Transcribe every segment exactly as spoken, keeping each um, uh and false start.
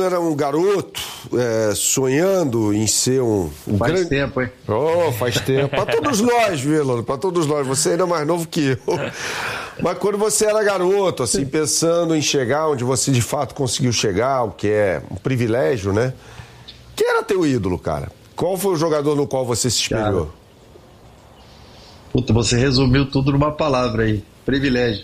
Elano era um garoto, é, sonhando em ser um... um faz grande... tempo, hein? Oh, faz tempo. Para todos nós, viu, Elano? Para todos nós. Você ainda é mais novo que eu. Mas quando você era garoto, assim, pensando em chegar onde você de fato conseguiu chegar, o que é um privilégio, né? Quem era teu ídolo, cara? Qual foi o jogador no qual você se espelhou? Cara, puta, você resumiu tudo numa palavra aí. Privilégio.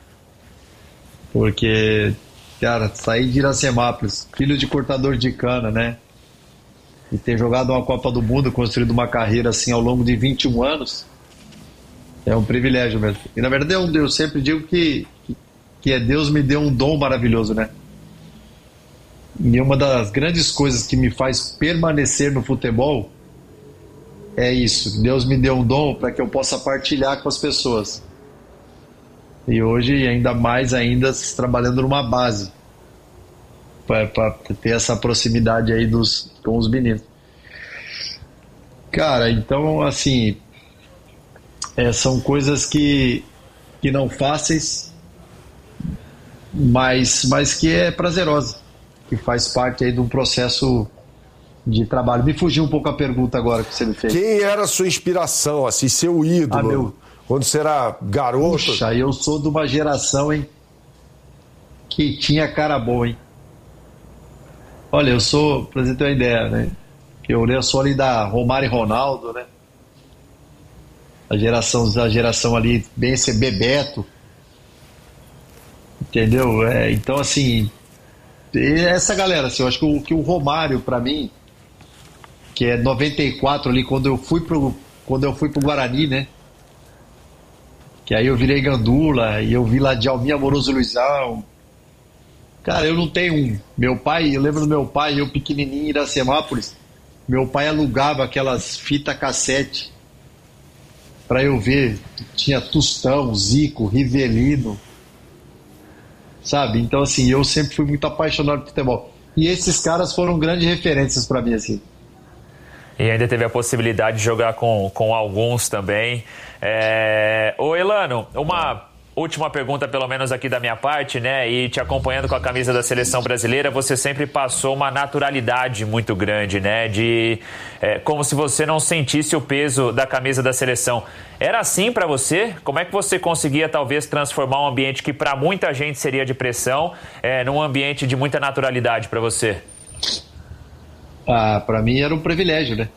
Porque, cara, sair de Iracemápolis, filho de cortador de cana, né? E ter jogado uma Copa do Mundo, construído uma carreira assim ao longo de vinte e um anos, é um privilégio mesmo. E na verdade eu, eu sempre digo que, que, que é Deus me deu um dom maravilhoso, né? E uma das grandes coisas que me faz permanecer no futebol é isso. Deus me deu um dom para que eu possa partilhar com as pessoas. E hoje, ainda mais ainda, trabalhando numa base para ter essa proximidade aí dos, com os meninos. Cara, então, assim, é, são coisas que, que não fáceis, mas, mas que é prazerosa, que faz parte aí de um processo de trabalho. Me fugiu um pouco a pergunta agora que você me fez. Quem era a sua inspiração, assim, seu ídolo? Ah, meu... Quando você era garoto? Puxa, eu sou de uma geração, hein, que tinha cara boa, hein. Olha, eu sou, pra você ter uma ideia, né, eu, eu sou ali da Romário e Ronaldo, né, a geração, a geração ali, bem esse Bebeto, entendeu? É, então, assim, essa galera, assim, eu acho que o, que o Romário, pra mim, que é noventa e quatro ali, quando eu fui pro, quando eu fui pro Guarani, né, que aí eu virei gandula, e eu vi lá de Alminha Amoroso Luizão. Cara, eu não tenho um. Meu pai, eu lembro do meu pai, eu pequenininho em Iracemápolis, meu pai alugava aquelas fitas cassete pra eu ver. Tinha Tostão, Zico, Rivelino, sabe? Então, assim, eu sempre fui muito apaixonado por futebol. E esses caras foram grandes referências pra mim, assim. E ainda teve a possibilidade de jogar com, com alguns também. É... Ô, Elano, uma última pergunta, pelo menos aqui da minha parte, né? E te acompanhando com a camisa da Seleção Brasileira, você sempre passou uma naturalidade muito grande, né? De é, como se você não sentisse o peso da camisa da seleção. Era assim pra você? Como é que você conseguia, talvez, transformar um ambiente que pra muita gente seria de pressão é, num ambiente de muita naturalidade pra você? Ah, pra mim era um privilégio, né?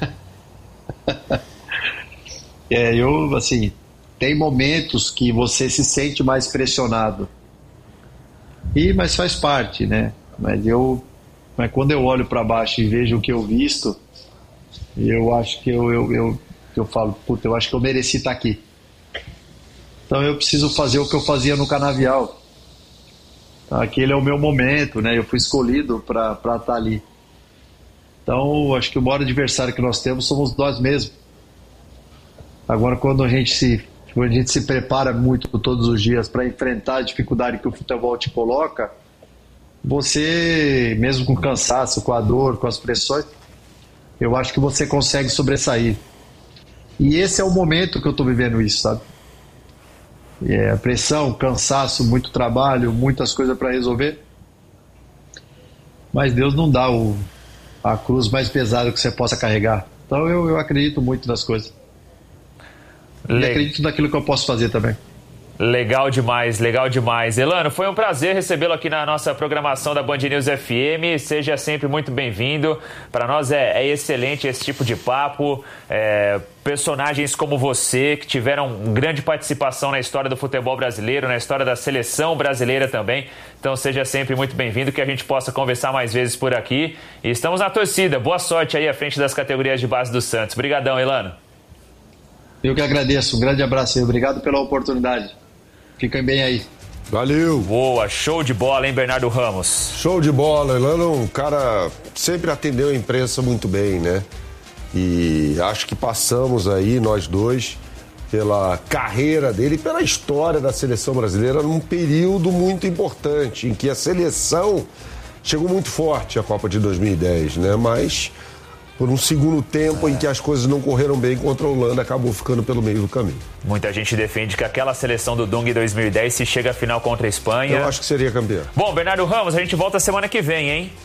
É, eu, assim, tem momentos que você se sente mais pressionado. E, mas faz parte, né? Mas eu, mas quando eu olho pra baixo e vejo o que eu visto, eu acho que eu, eu, eu, eu falo, puta, eu acho que eu mereci estar aqui. Então eu preciso fazer o que eu fazia no Canavial. Aquele é o meu momento, né? Eu fui escolhido pra estar ali. Então, acho que o maior adversário que nós temos somos nós mesmos. Agora, quando a gente se, quando a gente se prepara muito todos os dias para enfrentar a dificuldade que o futebol te coloca, você, mesmo com cansaço, com a dor, com as pressões, eu acho que você consegue sobressair. E esse é o momento que eu estou vivendo isso, sabe? É, pressão, cansaço, muito trabalho, muitas coisas para resolver. Mas Deus não dá o... a cruz mais pesada que você possa carregar. Então eu, eu acredito muito nas coisas. Le... E acredito naquilo que eu posso fazer também. Legal demais, legal demais. Elano, foi um prazer recebê-lo aqui na nossa programação da Band News F M. Seja sempre muito bem-vindo. Para nós é, é excelente esse tipo de papo. É, personagens como você, que tiveram grande participação na história do futebol brasileiro, na história da seleção brasileira também. Então seja sempre muito bem-vindo, que a gente possa conversar mais vezes por aqui. E estamos na torcida. Boa sorte aí à frente das categorias de base do Santos. Obrigadão, Elano. Eu que agradeço. Um grande abraço aí. Obrigado pela oportunidade. Fiquem bem aí. Valeu. Boa, show de bola, hein, Bernardo Ramos? Show de bola. Elano é um cara sempre atendeu a imprensa muito bem, né? E acho que passamos aí, nós dois, pela carreira dele e pela história da seleção brasileira num período muito importante, em que a seleção chegou muito forte à Copa de dois mil e dez, né? Mas por um segundo tempo é. em que as coisas não correram bem contra a Holanda, acabou ficando pelo meio do caminho. Muita gente defende que aquela seleção do Dunga em dois mil e dez, se chega à final contra a Espanha... Eu acho que seria campeão. Bom, Bernardo Ramos, a gente volta semana que vem, hein?